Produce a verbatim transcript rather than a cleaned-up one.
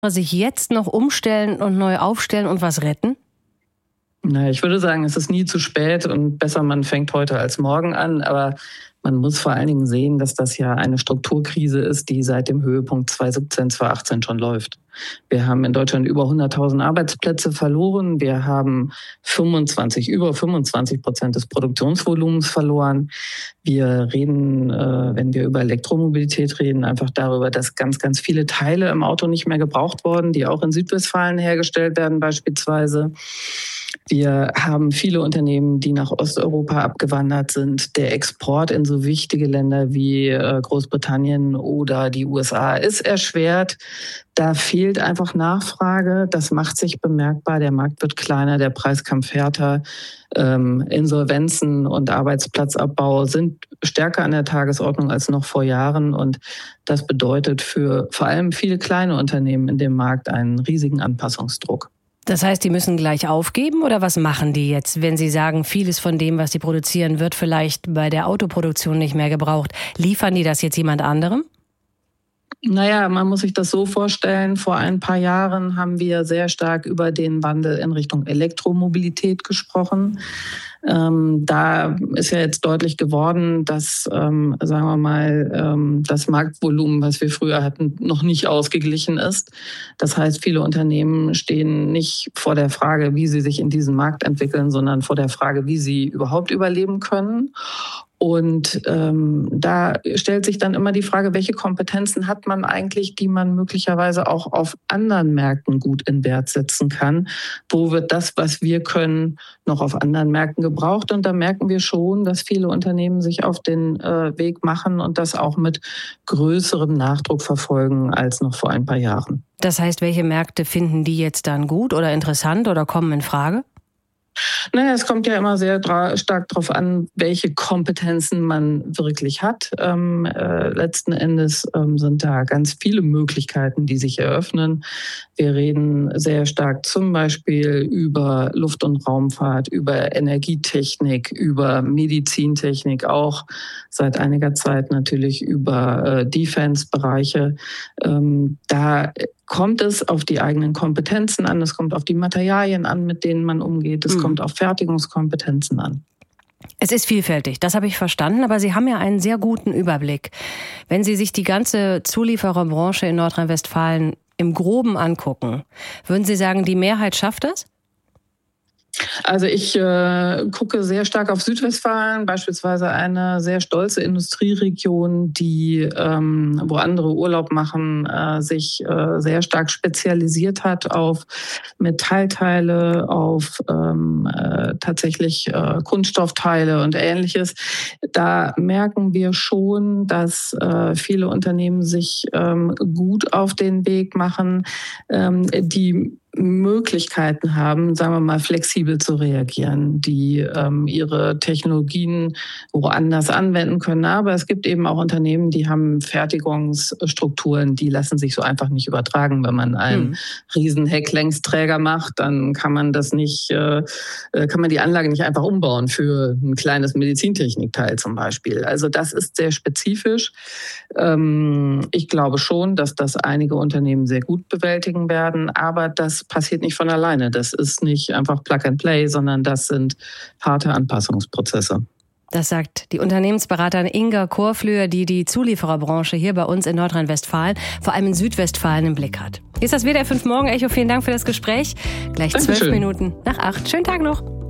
sich jetzt noch umstellen und neu aufstellen und was retten? Na, ich würde sagen, es ist nie zu spät und besser, man fängt heute als morgen an. Aber man muss vor allen Dingen sehen, dass das ja eine Strukturkrise ist, die seit dem Höhepunkt zwanzig siebzehn, zwanzig achtzehn schon läuft. Wir haben in Deutschland über hunderttausend Arbeitsplätze verloren. Wir haben fünfundzwanzig, über fünfundzwanzig Prozent des Produktionsvolumens verloren. Wir reden, äh, wenn wir über Elektromobilität reden, einfach darüber, dass ganz, ganz viele Teile im Auto nicht mehr gebraucht wurden, die auch in Südwestfalen hergestellt werden beispielsweise. Wir haben viele Unternehmen, die nach Osteuropa abgewandert sind. Der Export in so wichtige Länder wie Großbritannien oder die U S A ist erschwert. Da fehlt einfach Nachfrage. Das macht sich bemerkbar. Der Markt wird kleiner, der Preiskampf härter. Ähm, Insolvenzen und Arbeitsplatzabbau sind stärker an der Tagesordnung als noch vor Jahren. Und das bedeutet für vor allem viele kleine Unternehmen in dem Markt einen riesigen Anpassungsdruck. Das heißt, die müssen gleich aufgeben oder was machen die jetzt, wenn sie sagen, vieles von dem, was sie produzieren, wird vielleicht bei der Autoproduktion nicht mehr gebraucht? Liefern die das jetzt jemand anderem? Naja, man muss sich das so vorstellen, vor ein paar Jahren haben wir sehr stark über den Wandel in Richtung Elektromobilität gesprochen. Ähm, da ist ja jetzt deutlich geworden, dass, ähm, sagen wir mal, ähm, das Marktvolumen, was wir früher hatten, noch nicht ausgeglichen ist. Das heißt, viele Unternehmen stehen nicht vor der Frage, wie sie sich in diesen Markt entwickeln, sondern vor der Frage, wie sie überhaupt überleben können. Und ähm, da stellt sich dann immer die Frage, welche Kompetenzen hat man eigentlich, die man möglicherweise auch auf anderen Märkten gut in Wert setzen kann? Wo wird das, was wir können, noch auf anderen Märkten gebraucht? Und da merken wir schon, dass viele Unternehmen sich auf den äh, Weg machen und das auch mit größerem Nachdruck verfolgen als noch vor ein paar Jahren. Das heißt, welche Märkte finden die jetzt dann gut oder interessant oder kommen in Frage? Naja, es kommt ja immer sehr dra- stark darauf an, welche Kompetenzen man wirklich hat. Ähm, äh, letzten Endes ähm, sind da ganz viele Möglichkeiten, die sich eröffnen. Wir reden sehr stark zum Beispiel über Luft- und Raumfahrt, über Energietechnik, über Medizintechnik, auch seit einiger Zeit natürlich über äh, Defense-Bereiche. Ähm, da kommt es auf die eigenen Kompetenzen an, es kommt auf die Materialien an, mit denen man umgeht, es mhm. kommt auf Fertigungskompetenzen an. Es ist vielfältig, das habe ich verstanden, aber Sie haben ja einen sehr guten Überblick. Wenn Sie sich die ganze Zuliefererbranche in Nordrhein-Westfalen im Groben angucken, würden Sie sagen, die Mehrheit schafft das? Also ich äh, gucke sehr stark auf Südwestfalen, beispielsweise eine sehr stolze Industrieregion, die, ähm, wo andere Urlaub machen, äh, sich äh, sehr stark spezialisiert hat auf Metallteile, auf ähm, äh, tatsächlich äh, Kunststoffteile und Ähnliches. Da merken wir schon, dass äh, viele Unternehmen sich ähm, gut auf den Weg machen, ähm, die Möglichkeiten haben, sagen wir mal, flexibel zu reagieren, die ähm, ihre Technologien woanders anwenden können. Aber es gibt eben auch Unternehmen, die haben Fertigungsstrukturen, die lassen sich so einfach nicht übertragen. Wenn man einen mhm. riesen Hecklängsträger macht, dann kann man das nicht, äh, kann man die Anlage nicht einfach umbauen für ein kleines Medizintechnikteil zum Beispiel. Also das ist sehr spezifisch. Ähm, ich glaube schon, dass das einige Unternehmen sehr gut bewältigen werden, aber das passiert nicht von alleine. Das ist nicht einfach Plug and Play, sondern das sind harte Anpassungsprozesse. Das sagt die Unternehmensberaterin Inga Korflöhr, die die Zuliefererbranche hier bei uns in Nordrhein-Westfalen, vor allem in Südwestfalen im Blick hat. Hier ist das W D R fünf Morgen Echo. Vielen Dank für das Gespräch. Gleich zwölf Minuten nach acht. Schönen Tag noch.